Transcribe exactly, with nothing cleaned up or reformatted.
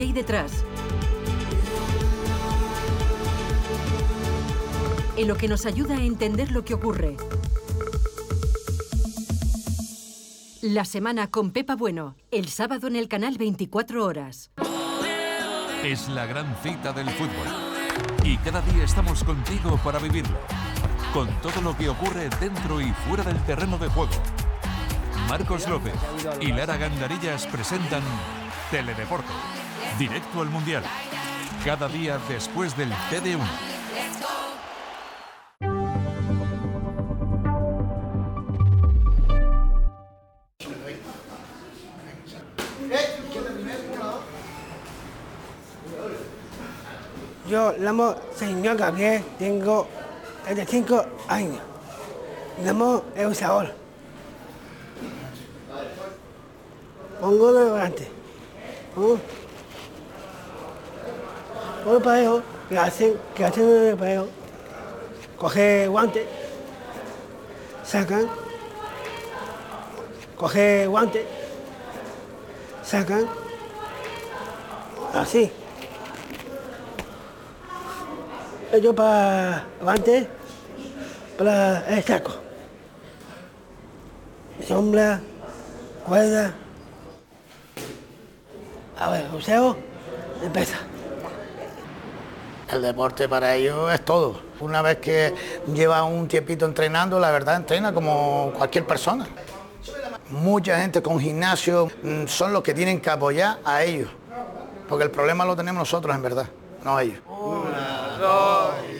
hay detrás. En lo que nos ayuda a entender lo que ocurre. La semana con Pepa Bueno, el sábado en el canal veinticuatro horas. Es la gran cita del fútbol. Y cada día estamos contigo para vivirlo. Con todo lo que ocurre dentro y fuera del terreno de juego. Marcos López y Lara Gandarillas presentan Teledeporte. Directo al Mundial. Cada día después del T D uno. Yo llamo señor Gabriel, tengo treinta y cinco años. Llamo El Sabor. Pongo de delante. Pongo. Pongo el parejo, que hacen, que hacen el parejo. Coge guante. Sacan. Coge guante. Sacan. Así. Yo para adelante, para el saco. Sombra, cuerda. A ver, observo, empieza. El deporte para ellos es todo. Una vez que lleva un tiempito entrenando, la verdad entrena como cualquier persona. Mucha gente con gimnasio son los que tienen que apoyar a ellos, porque el problema lo tenemos nosotros en verdad, no ellos. Una, dos.